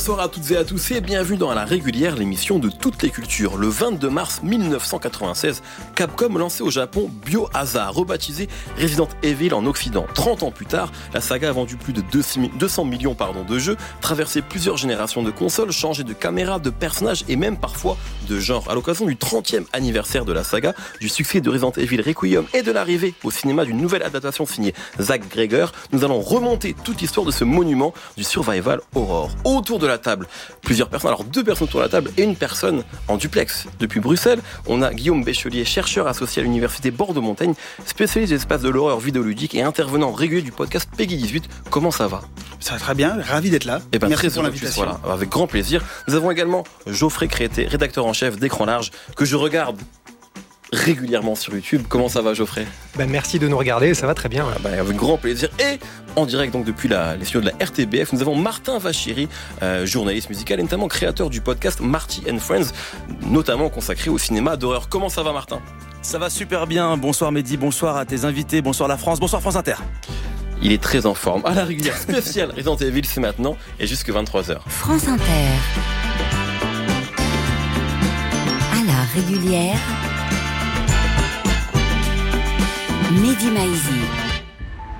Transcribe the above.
Bonsoir à toutes et à tous et bienvenue dans La Régulière, l'émission de toutes les cultures. Le 22 mars 1996, Capcom lançait au Japon Biohazard, rebaptisé Resident Evil en Occident. 30 ans plus tard, la saga a vendu plus de 200 millions de jeux, traversé plusieurs générations de consoles, changé de caméra, de personnages et même parfois de genre. À l'occasion du 30e anniversaire de la saga, du succès de Resident Evil Requiem et de l'arrivée au cinéma d'une nouvelle adaptation signée Zack Snyder, nous allons remonter toute l'histoire de ce monument du survival horror. Autour de la table, plusieurs personnes, alors 2 personnes autour de la table et une personne en duplex. Depuis Bruxelles, on a Guillaume Béchelier, chercheur associé à l'université Bordeaux-Montaigne, spécialiste des espaces de l'horreur vidéoludique et intervenant régulier du podcast Peggy 18. Comment ça va ? Ça va très bien, ravi d'être là. Et merci très pour l'invitation. Voilà, avec grand plaisir. Nous avons également Geoffrey Crété, rédacteur en chef d'Écran Large, que je regarde régulièrement sur YouTube. Comment ça va, Geoffrey ? Merci de nous regarder, ça va très bien. Avec grand plaisir. Et en direct donc depuis les studios de la RTBF, nous avons Martin Vachiri, journaliste musical et notamment créateur du podcast Marty and Friends, notamment consacré au cinéma d'horreur. Comment ça va, Martin ? Ça va super bien. Bonsoir Mehdi, bonsoir à tes invités, bonsoir la France, bonsoir France Inter. Il est très en forme. À La Régulière spéciale Resident Evil, c'est maintenant et jusque 23h. France Inter. À La Régulière. Mehdi Maizi.